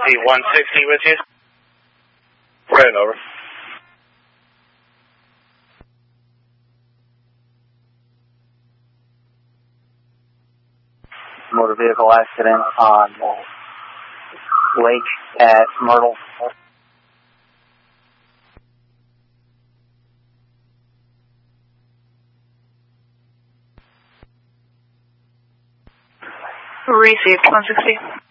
160 with you? Right, over. Motor vehicle accident on Lake at Myrtle. Received, 160.